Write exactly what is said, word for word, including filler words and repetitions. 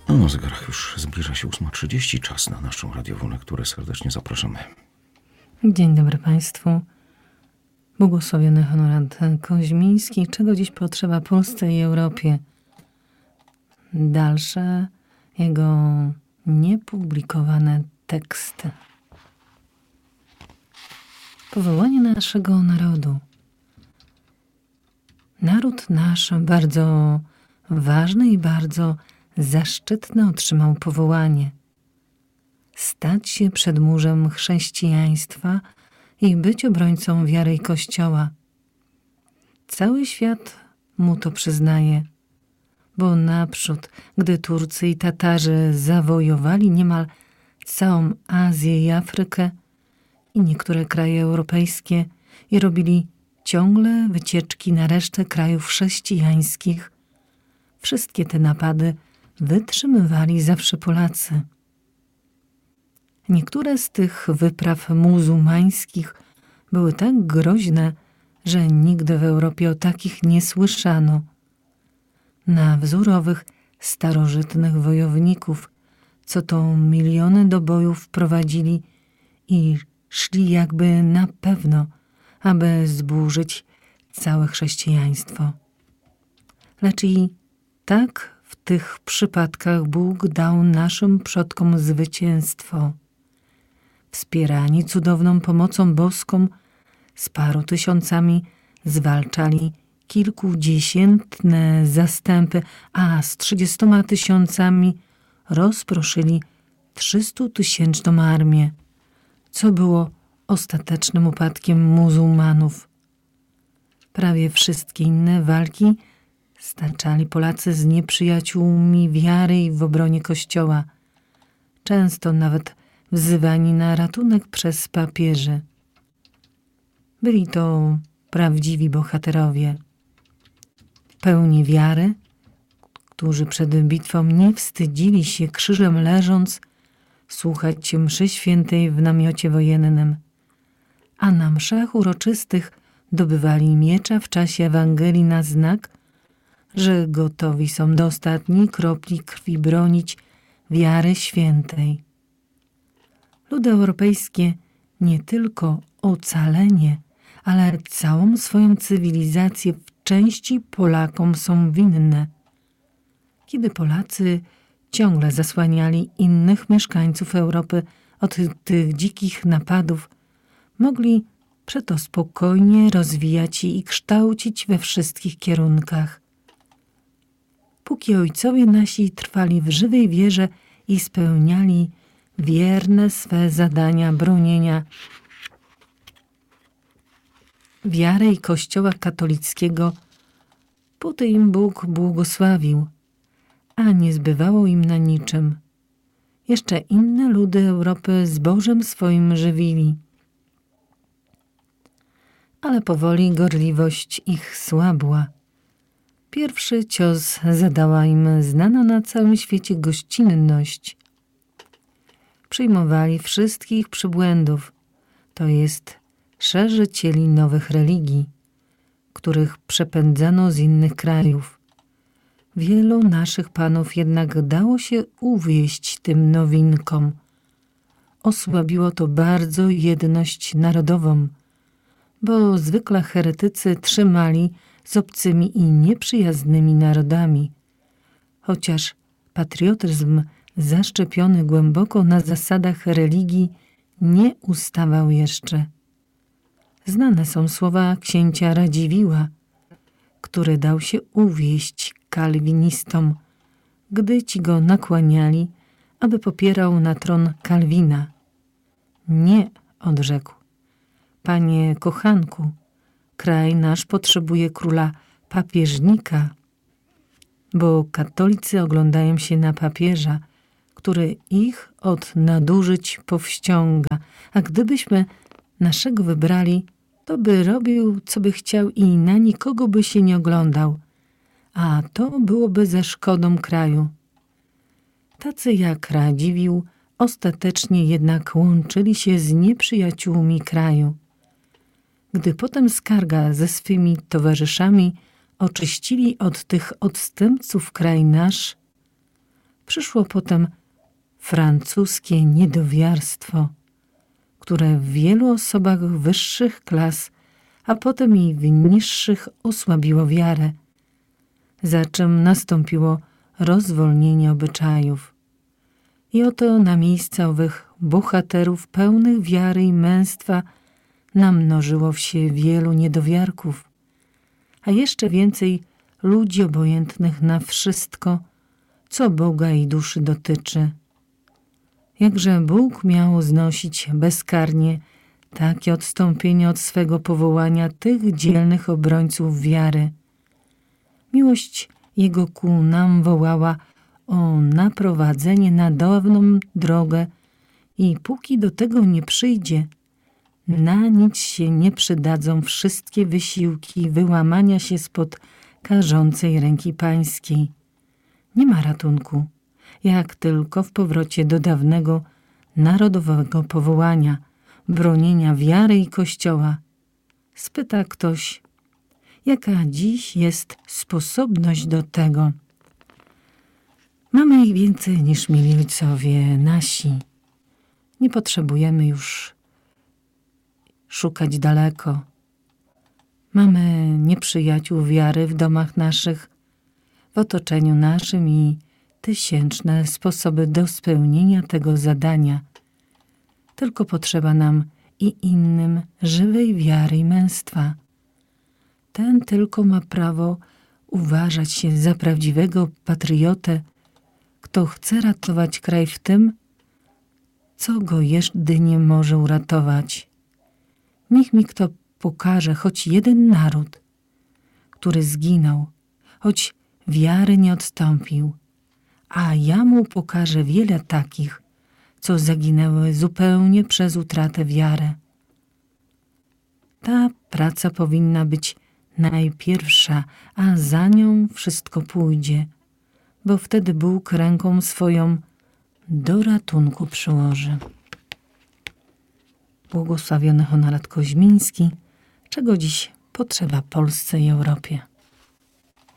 A na zegarach już zbliża się ósma trzydzieści, czas na naszą radiową lekturę. Serdecznie zapraszamy. Dzień dobry Państwu. Błogosławiony Honorat Koźmiński. Czego dziś potrzeba Polsce i Europie? Dalsze jego niepublikowane teksty. Powołanie naszego narodu. Naród nasz bardzo ważny i bardzo zaszczytne otrzymał powołanie. Stać się przedmurzem chrześcijaństwa i być obrońcą wiary i Kościoła. Cały świat mu to przyznaje, bo naprzód, gdy Turcy i Tatarzy zawojowali niemal całą Azję i Afrykę i niektóre kraje europejskie i robili ciągle wycieczki na resztę krajów chrześcijańskich, wszystkie te napady wytrzymywali zawsze Polacy. Niektóre z tych wypraw muzułmańskich były tak groźne, że nigdy w Europie o takich nie słyszano. Na wzór starożytnych wojowników, co to miliony do bojów wprowadzili i szli jakby na pewno, aby zburzyć całe chrześcijaństwo. Lecz i tak w tych przypadkach Bóg dał naszym przodkom zwycięstwo. Wspierani cudowną pomocą boską, z paru tysiącami zwalczali kilkudziesiętne zastępy, a z trzydziestoma tysiącami rozproszyli trzystutysięczną armię, co było ostatecznym upadkiem muzułmanów. Prawie wszystkie inne walki staczali Polacy z nieprzyjaciółmi wiary i w obronie Kościoła, często nawet wzywani na ratunek przez papieży. Byli to prawdziwi bohaterowie, pełni wiary, którzy przed bitwą nie wstydzili się krzyżem leżąc słuchać mszy świętej w namiocie wojennym, a na mszach uroczystych dobywali miecza w czasie Ewangelii na znak, że gotowi są do ostatniej kropli krwi bronić wiary świętej. Ludy europejskie nie tylko ocalenie, ale całą swoją cywilizację w części Polakom są winne. Kiedy Polacy ciągle zasłaniali innych mieszkańców Europy od tych dzikich napadów, mogli przeto spokojnie rozwijać je i kształcić we wszystkich kierunkach. Póki ojcowie nasi trwali w żywej wierze i spełniali wierne swe zadania bronienia wiary i Kościoła katolickiego, póty im Bóg błogosławił, a nie zbywało im na niczym. Jeszcze inne ludy Europy zbożem swoim żywili. Ale powoli gorliwość ich słabła. Pierwszy cios zadała im znana na całym świecie gościnność. Przyjmowali wszystkich przybłędów, to jest szerzycieli nowych religii, których przepędzano z innych krajów. Wielu naszych panów jednak dało się uwieść tym nowinkom. Osłabiło to bardzo jedność narodową, bo zwykle heretycy trzymali z obcymi i nieprzyjaznymi narodami, chociaż patriotyzm zaszczepiony głęboko na zasadach religii nie ustawał jeszcze. Znane są słowa księcia Radziwiłła, który dał się uwieść kalwinistom, gdy ci go nakłaniali, aby popierał na tron Kalwina. Nie, odrzekł. Panie kochanku, kraj nasz potrzebuje króla papieżnika, bo katolicy oglądają się na papieża, który ich od nadużyć powściąga, a gdybyśmy naszego wybrali, to by robił, co by chciał i na nikogo by się nie oglądał, a to byłoby ze szkodą kraju. Tacy jak Radziwiłł ostatecznie jednak łączyli się z nieprzyjaciółmi kraju. Gdy potem Skarga ze swymi towarzyszami oczyścili od tych odstępców kraj nasz, Przyszło potem francuskie niedowiarstwo, które w wielu osobach wyższych klas, a potem i w niższych osłabiło wiarę, za czym nastąpiło rozwolnienie obyczajów. I oto na miejsce owych bohaterów pełnych wiary i męstwa namnożyło się wielu niedowiarków, a jeszcze więcej ludzi obojętnych na wszystko, co Boga i duszy dotyczy. Jakże Bóg miał znosić bezkarnie takie odstąpienie od swego powołania tych dzielnych obrońców wiary. Miłość Jego ku nam wołała o naprowadzenie na dawną drogę i póki do tego nie przyjdzie, na nic się nie przydadzą wszystkie wysiłki wyłamania się spod karzącej ręki pańskiej. Nie ma ratunku, jak tylko w powrocie do dawnego narodowego powołania, bronienia wiary i Kościoła. Spyta ktoś, jaka dziś jest sposobność do tego. Mamy ich więcej niż mieli ojcowie nasi. Nie potrzebujemy już szukać daleko. Mamy nieprzyjaciół wiary w domach naszych, w otoczeniu naszym i tysięczne sposoby do spełnienia tego zadania. Tylko potrzeba nam i innym żywej wiary i męstwa. Ten tylko ma prawo uważać się za prawdziwego patriotę, kto chce ratować kraj w tym, co go jedynie może uratować. Niech mi kto pokaże choć jeden naród, który zginął, choć wiary nie odstąpił, a ja mu pokażę wiele takich, co zaginęły zupełnie przez utratę wiary. Ta praca powinna być najpierwsza, a za nią wszystko pójdzie, bo wtedy Bóg ręką swoją do ratunku przyłoży. Błogosławiony Honorat Koźmiński, czego dziś potrzeba Polsce i Europie.